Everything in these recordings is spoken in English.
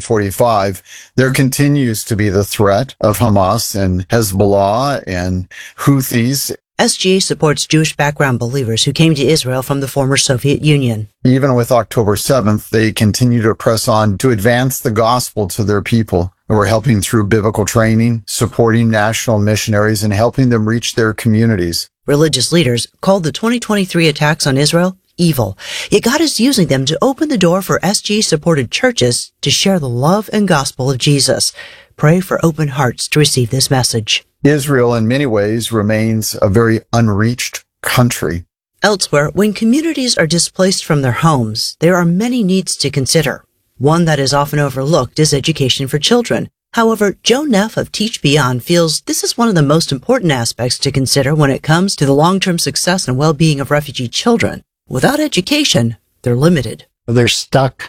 1945, there continues to be the threat of Hamas and Hezbollah and Houthis. SGA supports Jewish background believers who came to Israel from the former Soviet Union. Even with October 7th, they continue to press on to advance the gospel to their people. We're helping through biblical training, supporting national missionaries, and helping them reach their communities. Religious leaders called the 2023 attacks on Israel evil. Yet God is using them to open the door for SG-supported churches to share the love and gospel of Jesus. Pray for open hearts to receive this message. Israel, in many ways, remains a very unreached country. Elsewhere, when communities are displaced from their homes, there are many needs to consider. One that is often overlooked is education for children. However, Joe Neff of Teach Beyond feels this is one of the most important aspects to consider when it comes to the long-term success and well-being of refugee children. Without education, they're limited. They're stuck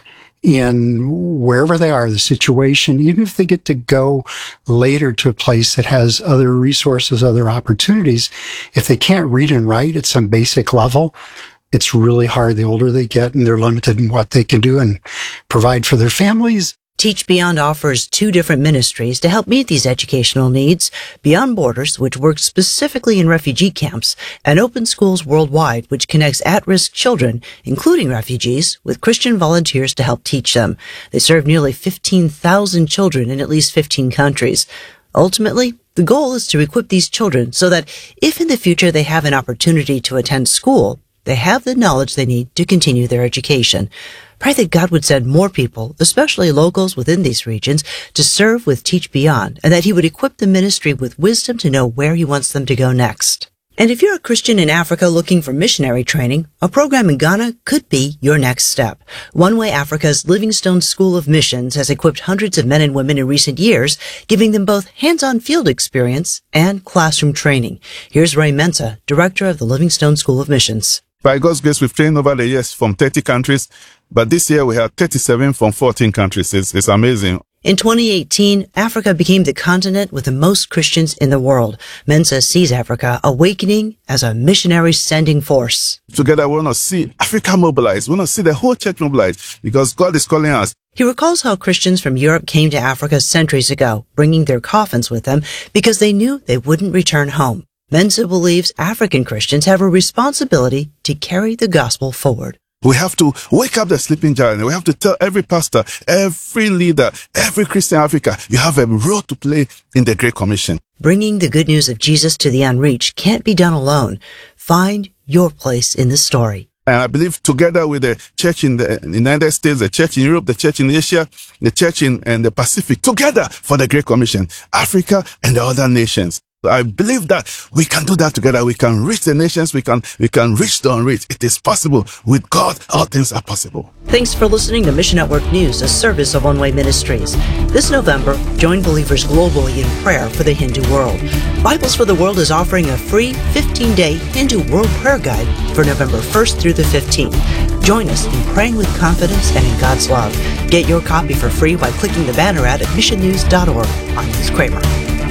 in wherever they are, the situation, even if they get to go later to a place that has other resources, other opportunities, if they can't read and write at some basic level, it's really hard the older they get and they're limited in what they can do and provide for their families. Teach Beyond offers 2 different ministries to help meet these educational needs: Beyond Borders, which works specifically in refugee camps, and Open Schools Worldwide, which connects at-risk children, including refugees, with Christian volunteers to help teach them. They serve nearly 15,000 children in at least 15 countries. Ultimately, the goal is to equip these children so that if in the future they have an opportunity to attend school, they have the knowledge they need to continue their education. Pray that God would send more people, especially locals within these regions, to serve with Teach Beyond, and that He would equip the ministry with wisdom to know where He wants them to go next. And if you're a Christian in Africa looking for missionary training, a program in Ghana could be your next step. One Way Africa's Livingstone School of Missions has equipped hundreds of men and women in recent years, giving them both hands-on field experience and classroom training. Here's Ray Mensah, director of the Livingstone School of Missions. By God's grace, we've trained over the years from 30 countries, but this year we have 37 from 14 countries. It's amazing. In 2018, Africa became the continent with the most Christians in the world. Mensah sees Africa awakening as a missionary sending force. Together, we want to see Africa mobilized. We want to see the whole church mobilized because God is calling us. He recalls how Christians from Europe came to Africa centuries ago, bringing their coffins with them because they knew they wouldn't return home. Mensah believes African Christians have a responsibility to carry the gospel forward. We have to wake up the sleeping giant. We have to tell every pastor, every leader, every Christian in Africa, you have a role to play in the Great Commission. Bringing the good news of Jesus to the unreached can't be done alone. Find your place in the story. And I believe together with the church in the United States, the church in Europe, the church in Asia, the church in the Pacific, together for the Great Commission, Africa and the other nations. I believe that we can do that together. We can reach the nations. We can reach the unreached. It is possible. With God, all things are possible. Thanks for listening to Mission Network News, a service of One Way Ministries. This November, join believers globally in prayer for the Hindu world. Bibles for the World is offering a free 15-day Hindu World Prayer Guide for November 1st through the 15th. Join us in praying with confidence and in God's love. Get your copy for free by clicking the banner ad at missionnews.org. I'm Liz Kramer.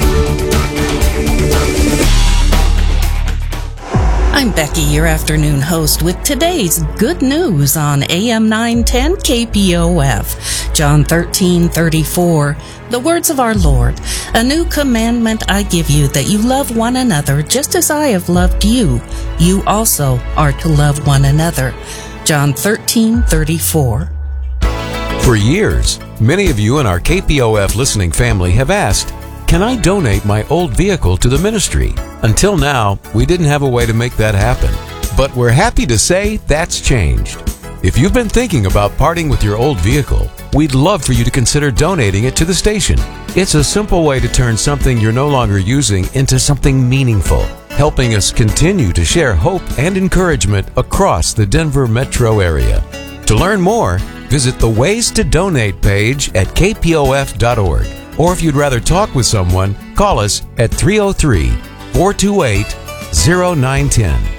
I'm Becky, your afternoon host, with today's good news on AM 910 KPOF. John 13:34. The words of our Lord. A new commandment I give you, that you love one another just as I have loved you. You also are to love one another. John 13:34. For years, many of you in our KPOF listening family have asked, can I donate my old vehicle to the ministry? Until now, we didn't have a way to make that happen. But we're happy to say that's changed. If you've been thinking about parting with your old vehicle, we'd love for you to consider donating it to the station. It's a simple way to turn something you're no longer using into something meaningful, helping us continue to share hope and encouragement across the Denver metro area. To learn more, visit the Ways to Donate page at kpof.org. Or if you'd rather talk with someone, call us at 303-428-0910.